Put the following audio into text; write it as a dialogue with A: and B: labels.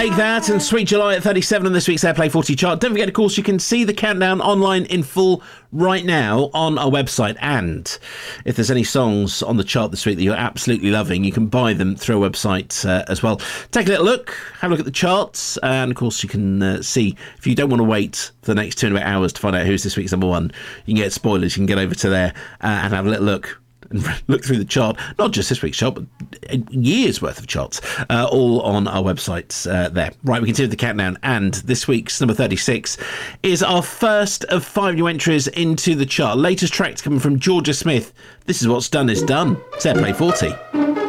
A: Take That and Sweet July at 37 on this week's Airplay 40 chart. Don't forget, of course, you can see the countdown online in full right now on our website. And if there's any songs on the chart this week that you're absolutely loving, you can buy them through our website as well. Take a little look, have a look at the charts, and of course you can see, if you don't want to wait for the next 2 hours to find out who's this week's number one, you can get spoilers, you can get over to there and have a little look. And look through the chart, not just this week's chart, but years worth of charts, all on our website there. Right, we continue the countdown, and this week's number 36 is our first of 5 new entries into the chart. Latest track coming from Georgia Smith. This is What's Done Is Done. It's Airplay 40.